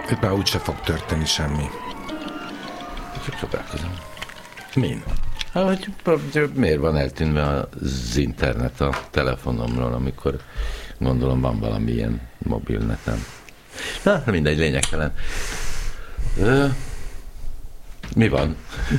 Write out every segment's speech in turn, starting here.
Itt már úgyse fog történni semmi. Csak csodálkozom. Min? Hogy miért van eltűnve az internet a telefonomról, amikor gondolom van valamilyen mobilnetem. Na, mindegy, lényegtelen. Mi van?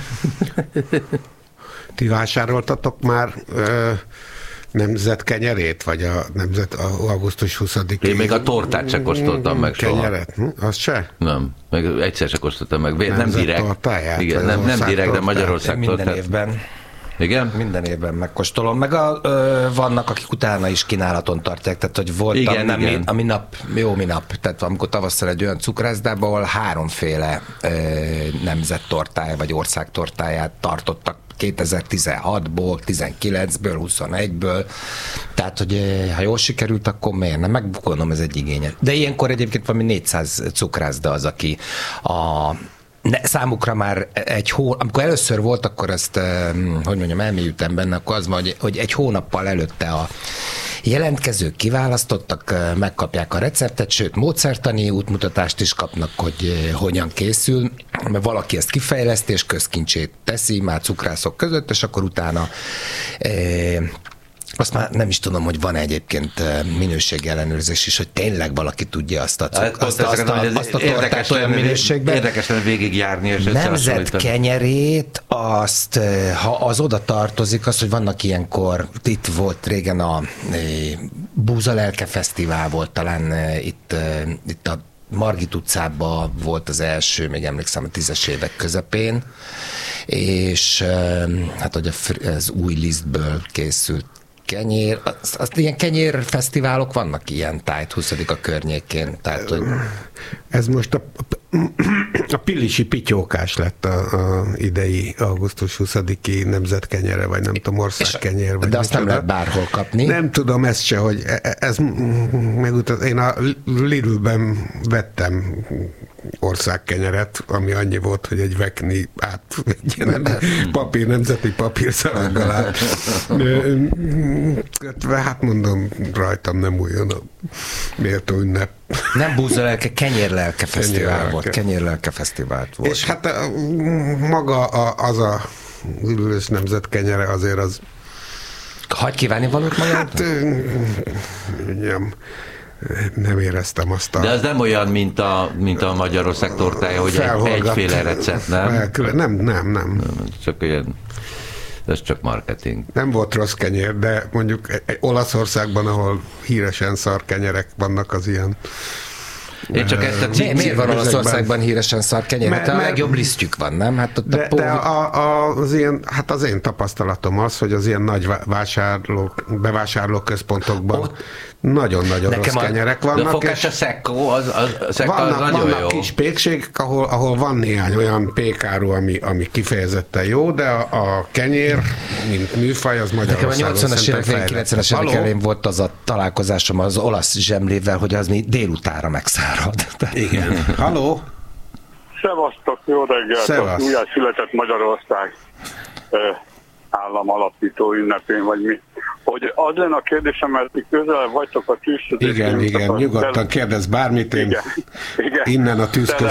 Ti vásároltatok már nemzetkenyerét, vagy a augusztus 20-i... Én még a tortát se kóstoltam meg soha. Kenyeret? Azt se? Nem, meg egyszer se kóstoltam meg. Nem direkt. Igen, nem direkt, de Magyarország minden tortát. évben. Igen? Minden évben megkóstolom. Meg vannak, akik utána is kínálaton tartják, tehát hogy voltam a minap, tehát amikor tavasszal egy olyan cukrászdában, ahol háromféle nemzettortája vagy országtortáját tartottak 2016-ból, 19-ből, 21-ből, tehát, hogy ha jól sikerült, akkor miért nem? Megbukolom, ez egy igényes. De ilyenkor egyébként valami 400 cukrászda az, aki számukra már egy hónap, amikor először volt, akkor ezt, hogy mondjam, elmélyültem benne, akkor az van, hogy egy hónappal előtte a jelentkezők kiválasztottak, megkapják a receptet, sőt, módszertani útmutatást is kapnak, hogy hogyan készül, mert valaki ezt kifejleszti, és közkincsét teszi már cukrászok között, és akkor utána azt már nem is tudom, hogy van egyébként minőségi ellenőrzés is, hogy tényleg valaki tudja azt a tortát olyan minőségben. Érdekes lenne végigjárni és nemzet kenyerét, azt, ha az oda tartozik, az, hogy vannak ilyenkor, itt volt régen a Búzalelke Fesztivál volt, talán itt a Margit utcában volt az első, még emlékszem, a 10-es évek közepén, és hát, hogy az új lisztből készült kenyér, ilyen kenyérfesztiválok vannak ilyen tájt 20-a környékén. Tehát, hogy... Ez most a Pillisi pityókás lett a idei augusztus 20-i nemzetkenyere, vagy nem tudom, országkenyér. De azt nem lehet bárhol kapni. Nem tudom ezt se, hogy ez én a Lidlben vettem országkenyeret, ami annyi volt, hogy egy vekni nemzeti papírszalaggal át. Hát mondom, rajtam nem újjon a méltó ünnep. Nem Búzalelke, Kenyérlelke Fesztivál volt. Kenyérlelke Fesztivál volt. És hát maga az a ülős nemzetkenyere azért az... Hagy kívánni valót majd? Hát nem éreztem azt a... De az nem olyan, mint a Magyarország tortája, hogy egyféle recept, nem? Nem. Csak ilyen... Ez csak marketing. Nem volt rossz kenyér, de mondjuk Olaszországban, ahol híresen szar kenyerek vannak, az ilyen... Én csak ezt a miért van Olaszországban híresen szar kenyér? Mert a legjobb lisztjük van, nem? Hát ott az ilyen, hát az én tapasztalatom az, hogy az ilyen nagy bevásárlóközpontokban nagyon-nagyon rossz kenyerek vannak. De a focaccia secco, az nagyon jó. Kis pékségek, ahol van néhány olyan pékáru, ami kifejezetten jó, de a kenyér, mint műfaj, az Magyarországon nekem a 80-as évek, 90-es évek elején volt az a találkozásom az olasz zsemlével, hogy az mi délutánra megszárad. Igen. Halló? Szevasztok, jó reggelt! Újjá született Magyarország állam alapító ünnepén, vagy mi. Hogy az lenne a kérdésem, mert ti közel vagytok a tűzköz. Igen, nyugodtan kérdezz bármit, én innen a tűz